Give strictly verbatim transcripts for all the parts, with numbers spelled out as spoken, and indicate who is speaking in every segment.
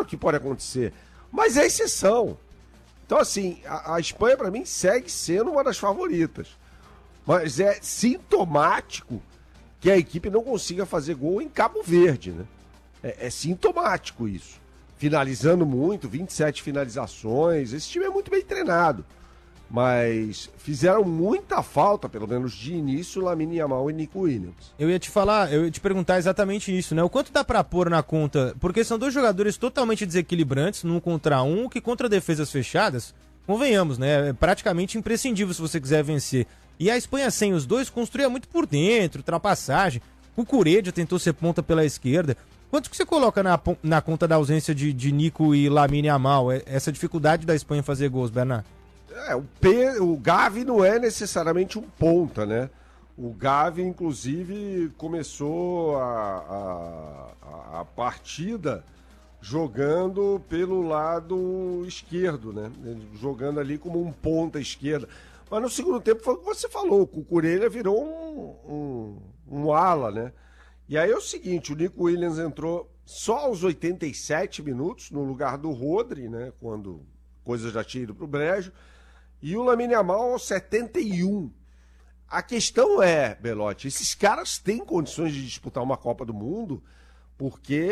Speaker 1: que pode acontecer, mas é exceção. Então, assim, a, a Espanha, para mim, segue sendo uma das favoritas. Mas é sintomático que a equipe não consiga fazer gol em Cabo Verde, né? É, é sintomático isso. Finalizando muito, vinte e sete finalizações. Esse time é muito bem treinado. Mas fizeram muita falta, pelo menos de início, Lamine Yamal e Nico Williams.
Speaker 2: Eu ia te falar, eu ia te perguntar exatamente isso, né? O quanto dá pra pôr na conta, porque são dois jogadores totalmente desequilibrantes, num contra um, que contra defesas fechadas, convenhamos, né? É praticamente imprescindível se você quiser vencer. E a Espanha sem os dois construía muito por dentro, ultrapassagem. O Cucurella tentou ser ponta pela esquerda. Quanto que você coloca na, na conta da ausência de, de Nico e Lamine Yamal, essa dificuldade da Espanha em fazer gols, Bernard?
Speaker 1: É, o, P, o Gavi não é necessariamente um ponta, né? O Gavi, inclusive, começou a, a, a partida jogando pelo lado esquerdo, né? Jogando ali como um ponta esquerda. Mas no segundo tempo foi o que você falou, o Cucurella virou um, um, um ala, né? E aí é o seguinte, o Nico Williams entrou só aos oitenta e sete minutos, no lugar do Rodri, né? Quando a coisa já tinha ido pro brejo. E o Lamine Yamal aos setenta e um. A questão é, Belotti, esses caras têm condições de disputar uma Copa do Mundo, porque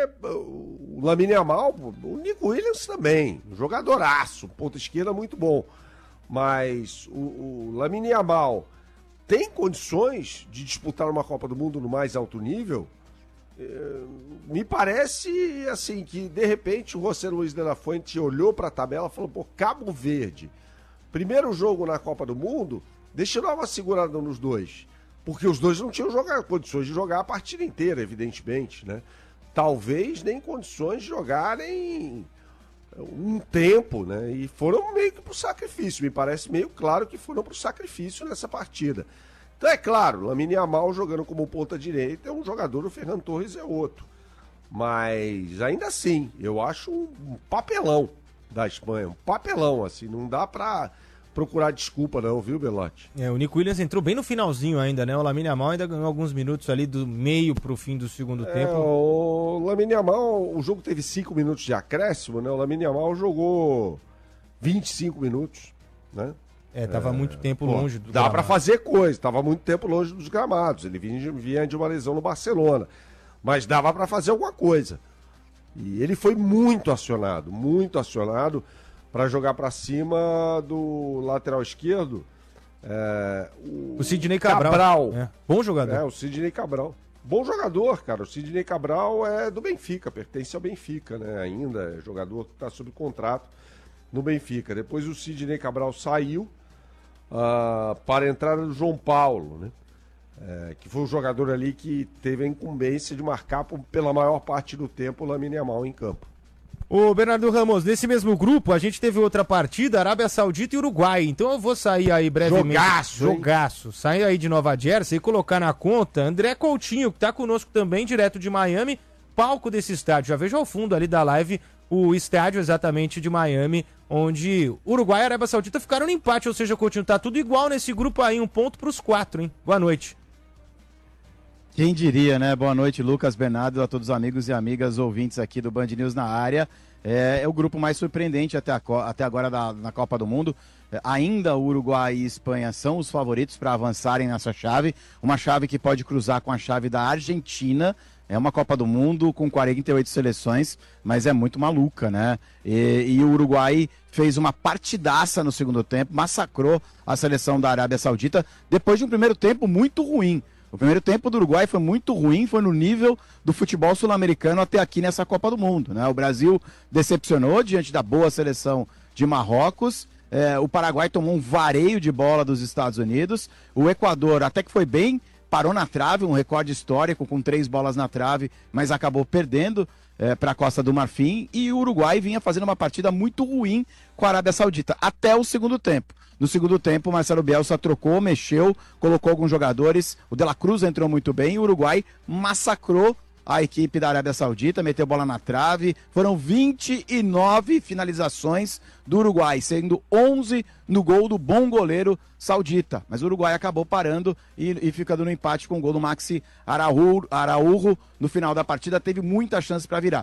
Speaker 1: o Lamine Yamal, o Nico Williams também, um jogadoraço, ponta esquerda muito bom. Mas o, o Lamine Yamal tem condições de disputar uma Copa do Mundo no mais alto nível? É, me parece assim que, de repente, o José Luiz de la Fuente olhou para a tabela e falou, pô, Cabo Verde, primeiro jogo na Copa do Mundo, deixa eu dar uma segurada nos dois. Porque os dois não tinham jogar, condições de jogar a partida inteira, evidentemente, né? Talvez nem condições de jogarem um tempo, né? E foram meio que pro sacrifício. Me parece meio claro que foram pro sacrifício nessa partida. Então é claro, Lamine Yamal jogando como ponta direita é um jogador, o Ferran Torres é outro. Mas ainda assim, eu acho um papelão da Espanha, um papelão, assim, não dá pra procurar desculpa não, viu, Belotti?
Speaker 2: É, o Nico Williams entrou bem no finalzinho ainda, né? O Lamine Yamal ainda ganhou alguns minutos ali do meio pro fim do segundo
Speaker 1: é,
Speaker 2: tempo.
Speaker 1: O Lamine Yamal, o jogo teve cinco minutos de acréscimo, né? O Lamine Yamal jogou vinte e cinco minutos, né?
Speaker 2: É, tava é, muito tempo
Speaker 1: pô,
Speaker 2: longe do
Speaker 1: Dá
Speaker 2: gramado.
Speaker 1: pra fazer coisa, tava muito tempo longe dos gramados, ele vinha, vinha de uma lesão no Barcelona, mas dava pra fazer alguma coisa. E ele foi muito acionado, muito acionado para jogar para cima do lateral esquerdo. É, o,
Speaker 2: o Sidney Cabral.
Speaker 1: Cabral.
Speaker 2: É, bom jogador.
Speaker 1: É, o Sidney Cabral. Bom jogador, cara. O Sidney Cabral é do Benfica, pertence ao Benfica, né? Ainda é jogador que está sob contrato no Benfica. Depois o Sidney Cabral saiu uh, para a entrada do João Paulo, né? É, que foi o jogador ali que teve a incumbência de marcar por, pela maior parte do tempo o Lamine Yamal em campo.
Speaker 2: Ô Bernardo Ramos, nesse mesmo grupo a gente teve outra partida, Arábia Saudita e Uruguai, então eu vou sair aí brevemente.
Speaker 1: Jogaço,
Speaker 2: Jogaço. Sair aí de Nova Jersey e colocar na conta André Coutinho, que tá conosco também, direto de Miami, palco desse estádio. Já vejo ao fundo ali da live o estádio exatamente de Miami, onde Uruguai e Arábia Saudita ficaram no empate, ou seja, Coutinho, tá tudo igual nesse grupo aí, um ponto pros quatro, hein? Boa noite.
Speaker 3: Quem diria, né? Boa noite, Lucas, Bernardo, a todos os amigos e amigas ouvintes aqui do Band News na área. É, é o grupo mais surpreendente até, a, até agora da, na Copa do Mundo. É, ainda Uruguai e Espanha são os favoritos para avançarem nessa chave. Uma chave que pode cruzar com a chave da Argentina. É uma Copa do Mundo com quarenta e oito seleções, mas é muito maluca, né? E, e o Uruguai fez uma partidaça no segundo tempo, massacrou a seleção da Arábia Saudita depois de um primeiro tempo muito ruim. O primeiro tempo do Uruguai foi muito ruim, foi no nível do futebol sul-americano até aqui nessa Copa do Mundo, né? O Brasil decepcionou diante da boa seleção de Marrocos, é, o Paraguai tomou um vareio de bola dos Estados Unidos, o Equador até que foi bem, parou na trave, um recorde histórico com três bolas na trave, mas acabou perdendo é, para a Costa do Marfim, e o Uruguai vinha fazendo uma partida muito ruim com a Arábia Saudita, até o segundo tempo. No segundo tempo, o Marcelo Bielsa trocou, mexeu, colocou alguns jogadores, o De La Cruz entrou muito bem, e o Uruguai massacrou a equipe da Arábia Saudita, meteu bola na trave, foram vinte e nove finalizações do Uruguai, sendo onze no gol do bom goleiro saudita, mas o Uruguai acabou parando e, e ficando no empate com o gol do Maxi Araújo, Araújo no final da partida, teve muita chance para virar.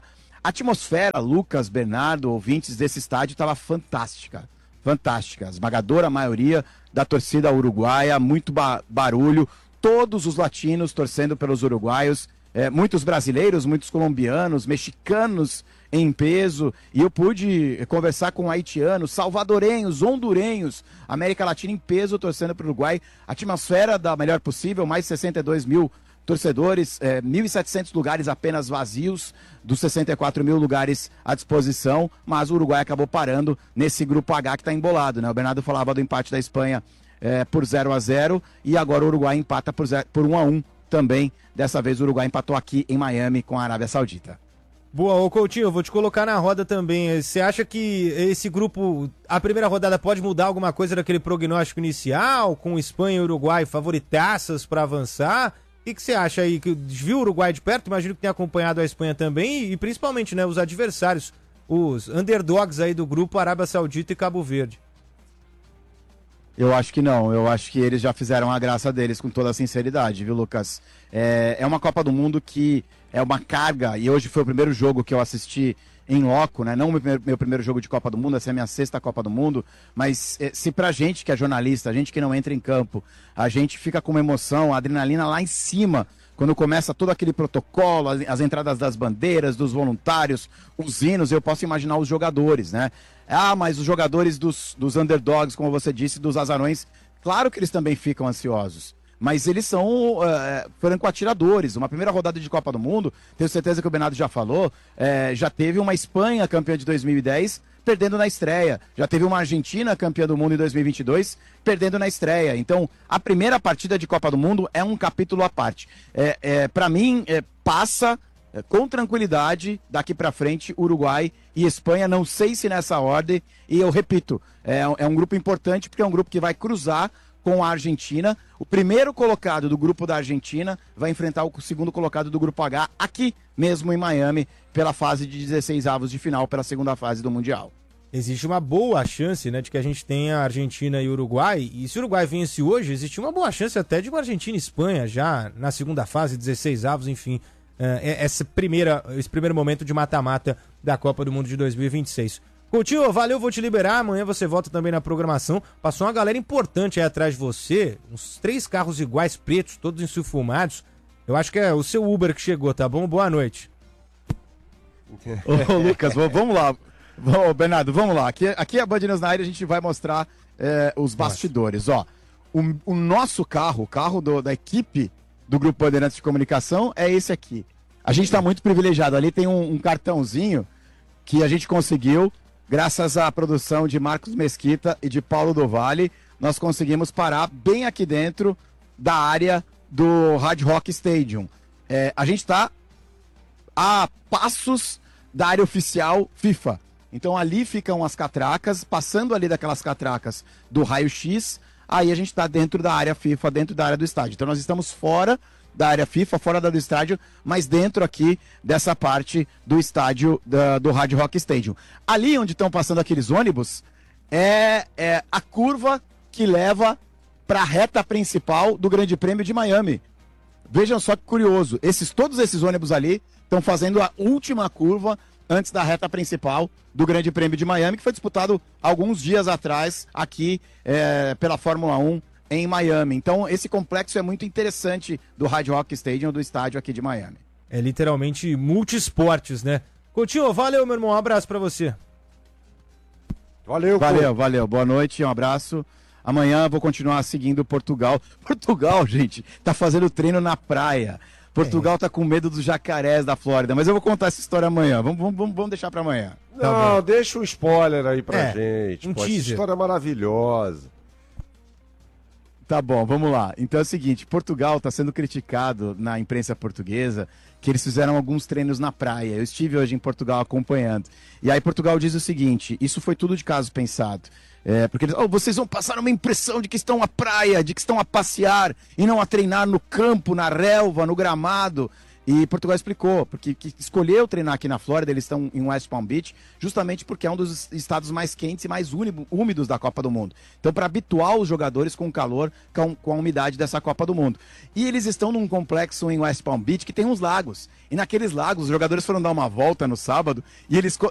Speaker 3: A atmosfera, Lucas, Bernardo, ouvintes desse estádio, estava fantástica. Fantástica. Esmagadora maioria da torcida uruguaia, muito ba barulho, todos os latinos torcendo pelos uruguaios, é, muitos brasileiros, muitos colombianos, mexicanos em peso, e eu pude conversar com haitianos, salvadorenhos, hondurenhos, América Latina em peso torcendo para o Uruguai. A atmosfera da melhor possível, mais de sessenta e dois mil torcedores, é, mil e setecentos lugares apenas vazios, dos sessenta e quatro mil lugares à disposição, mas o Uruguai acabou parando nesse grupo H que está embolado, né? O Bernardo falava do empate da Espanha é, por zero a zero, e agora o Uruguai empata por, zero, por um a um também. Dessa vez o Uruguai empatou aqui em Miami com a Arábia Saudita.
Speaker 2: Boa, ô Coutinho, eu vou te colocar na roda também. Você acha que esse grupo, a primeira rodada pode mudar alguma coisa daquele prognóstico inicial, com Espanha e Uruguai favoritaças para avançar? O que, que você acha aí? Que viu o Uruguai de perto? Imagino que tem acompanhado a Espanha também, e principalmente, né, os adversários, os underdogs aí do grupo, Arábia Saudita e Cabo Verde.
Speaker 3: Eu acho que não, eu acho que eles já fizeram a graça deles com toda a sinceridade, viu, Lucas? É, é uma Copa do Mundo que é uma carga, e hoje foi o primeiro jogo que eu assisti em loco, né? Não o meu primeiro, meu primeiro jogo de Copa do Mundo, essa é a minha sexta Copa do Mundo, mas é, se pra gente que é jornalista, a gente que não entra em campo, a gente fica com uma emoção, a adrenalina lá em cima, quando começa todo aquele protocolo, as, as entradas das bandeiras, dos voluntários, os hinos, eu posso imaginar os jogadores, né? Ah, mas os jogadores dos, dos underdogs, como você disse, dos azarões, claro que eles também ficam ansiosos. Mas eles são uh, franco-atiradores. Uma primeira rodada de Copa do Mundo, tenho certeza que o Bernardo já falou, uh, já teve uma Espanha campeã de dois mil e dez perdendo na estreia. Já teve uma Argentina campeã do mundo em dois mil e vinte e dois perdendo na estreia. Então, a primeira partida de Copa do Mundo é um capítulo à parte. É, é, para mim, é, passa é, com tranquilidade daqui para frente Uruguai e Espanha. Não sei se nessa ordem. E eu repito, é, é um grupo importante porque é um grupo que vai cruzar com a Argentina. O primeiro colocado do grupo da Argentina vai enfrentar o segundo colocado do grupo H aqui mesmo em Miami pela fase de dezesseis avos de final, pela segunda fase do Mundial.
Speaker 2: Existe uma boa chance, né, de que a gente tenha Argentina e Uruguai, e se o Uruguai vence hoje, existe uma boa chance até de uma Argentina e Espanha já na segunda fase, dezesseis avos, enfim, é, essa primeira, esse primeiro momento de mata-mata da Copa do Mundo de dois mil e vinte e seis. Coutinho, valeu, vou te liberar, amanhã você volta também na programação. Passou uma galera importante aí atrás de você, uns três carros iguais, pretos, todos ensulfumados. Eu acho que é o seu Uber que chegou, tá bom? Boa noite.
Speaker 3: Ô, Lucas, vamos lá. Ô, Bernardo, vamos lá. Aqui, aqui a Band News na área a gente vai mostrar é, os bastidores. Ó, o, o nosso carro, o carro do, da equipe do Grupo Bandeirantes de Comunicação é esse aqui. A gente está muito privilegiado. Ali tem um, um cartãozinho que a gente conseguiu. Graças à produção de Marcos Mesquita e de Paulo do Vale, nós conseguimos parar bem aqui dentro da área do Hard Rock Stadium. É, a gente está a passos da área oficial FIFA. Então ali ficam as catracas, passando ali daquelas catracas do raio-x, aí a gente está dentro da área FIFA, dentro da área do estádio. Então nós estamos fora da área FIFA, fora da do estádio, mas dentro aqui dessa parte do estádio da, do Hard Rock Stadium. Ali onde estão passando aqueles ônibus é, é a curva que leva para a reta principal do Grande Prêmio de Miami. Vejam só que curioso, esses, todos esses ônibus ali estão fazendo a última curva antes da reta principal do Grande Prêmio de Miami, que foi disputado alguns dias atrás aqui é, pela Fórmula um em Miami. Então, esse complexo é muito interessante do Hard Rock Stadium, do estádio aqui de Miami.
Speaker 2: É literalmente multiesportes, né? Coutinho, valeu, meu irmão. Um abraço pra você.
Speaker 3: Valeu, Valeu, valeu. Boa noite, um abraço. Amanhã vou continuar seguindo Portugal. Portugal, gente, tá fazendo treino na praia. Portugal é. tá com medo dos jacarés da Flórida, mas eu vou contar essa história amanhã. Vamos, vamos, vamos deixar pra amanhã.
Speaker 1: Não, tá deixa um spoiler aí pra
Speaker 2: é,
Speaker 1: gente.
Speaker 2: Um
Speaker 1: Pô,
Speaker 2: teaser.
Speaker 1: Essa história é maravilhosa.
Speaker 3: Tá bom, vamos lá. Então é o seguinte, Portugal está sendo criticado na imprensa portuguesa que eles fizeram alguns treinos na praia. Eu estive hoje em Portugal acompanhando. E aí Portugal diz o seguinte, isso foi tudo de caso pensado. É, porque eles, oh, vocês vão passar uma impressão de que estão à praia, de que estão a passear e não a treinar no campo, na relva, no gramado. E Portugal explicou, porque que escolheu treinar aqui na Flórida, eles estão em West Palm Beach, justamente porque é um dos estados mais quentes e mais úmidos da Copa do Mundo. Então, para habituar os jogadores com o calor, com, com a umidade dessa Copa do Mundo. E eles estão num complexo em West Palm Beach que tem uns lagos. E naqueles lagos, os jogadores foram dar uma volta no sábado e eles